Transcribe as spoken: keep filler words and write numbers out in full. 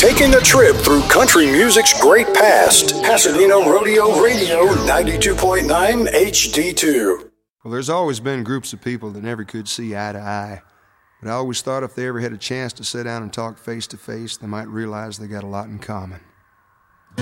Taking a trip through country music's great past. Pasadena Rodeo Radio, ninety-two point nine H D two. Well, there's always been groups of people that never could see eye to eye. But I always thought if they ever had a chance to sit down and talk face to face, they might realize they got a lot in common.